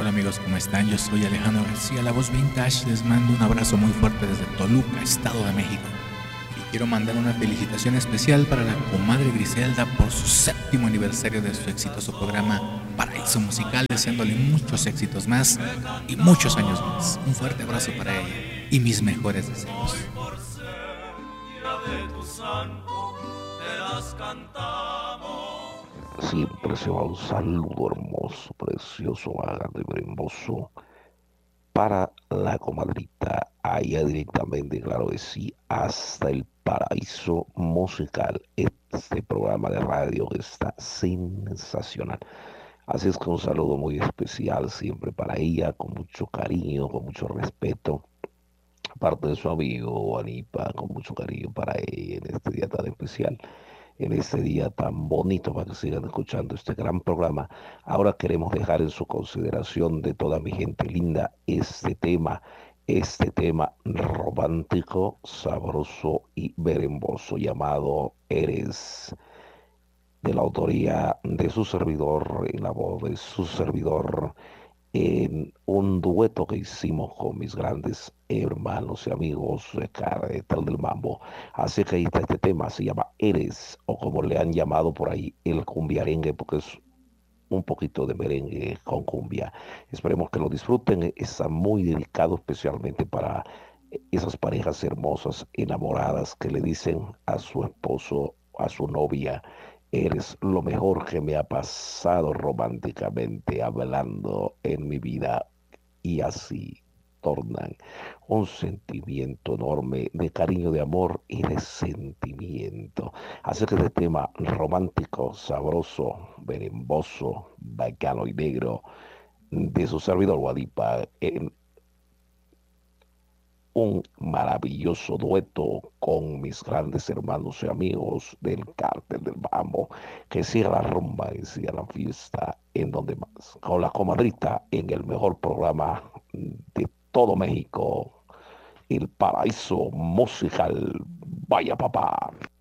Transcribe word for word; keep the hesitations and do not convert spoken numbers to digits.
Hola amigos, ¿cómo están? Yo soy Alejandro García, la voz vintage. Les mando un abrazo muy fuerte desde Toluca, Estado de México. Y quiero mandar una felicitación especial para la comadre Griselda por su séptimo aniversario de su exitoso programa Paraíso Musical, deseándole muchos éxitos más y muchos años más. Un fuerte abrazo para ella y mis mejores deseos. Siempre se va un saludo hermoso, precioso, vagante y hermoso para la comadrita, allá directamente, claro que sí, hasta el paraíso musical. Este programa de radio que está sensacional. Así es que un saludo muy especial siempre para ella, con mucho cariño, con mucho respeto. Aparte de su amigo Anipa, con mucho cariño para ella en este día tan especial, en este día tan bonito, para que sigan escuchando este gran programa. Ahora queremos dejar en su consideración de toda mi gente linda este tema, este tema romántico, sabroso y beremboso llamado Eres, de la autoría de su servidor, en la voz de su servidor, en un dueto que hicimos con mis grandes hermanos y amigos de Carretel del Mambo. Así que ahí está este tema, se llama Eres, o como le han llamado por ahí, el cumbiarengue, porque es un poquito de merengue con cumbia. Esperemos que lo disfruten, está muy dedicado especialmente para esas parejas hermosas, enamoradas, que le dicen a su esposo, a su novia: eres lo mejor que me ha pasado románticamente hablando en mi vida. Y así tornan un sentimiento enorme de cariño, de amor y de sentimiento. Así que este tema romántico, sabroso, beremboso, bacano y negro de su servidor Guadipa, en un maravilloso dueto con mis grandes hermanos y amigos del Cártel del Mambo, que siga la rumba y siga la fiesta en donde más, con la comadrita en el mejor programa de todo México, el Paraíso Musical. Vaya papá.